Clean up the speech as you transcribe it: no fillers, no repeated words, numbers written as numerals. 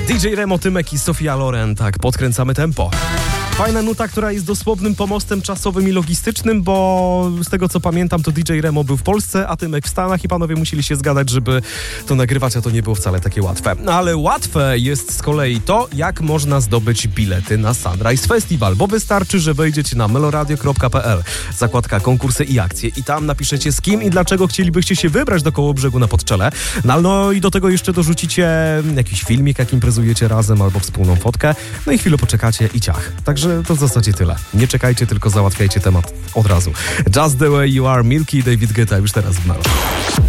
DJ Remo, Tymek i Sofia Loren, tak, podkręcamy tempo. Fajna nuta, która jest dosłownym pomostem czasowym i logistycznym, bo z tego co pamiętam, to DJ Remo był w Polsce, a Tymek w Stanach i panowie musieli się zgadać, żeby to nagrywać, a to nie było wcale takie łatwe. Ale łatwe jest z kolei to, jak można zdobyć bilety na Sunrise Festival, bo wystarczy, że wejdziecie na meloradio.pl, zakładka konkursy i akcje i tam napiszecie z kim i dlaczego chcielibyście się wybrać do Kołobrzegu na Podczele. No i do tego jeszcze dorzucicie jakiś filmik, jak imprezujecie razem albo wspólną fotkę, no i chwilę poczekacie i ciach. Także to w zasadzie tyle. Nie czekajcie, tylko załatwiajcie temat od razu. Just the way you are, Milky i David Guetta już teraz w Melo.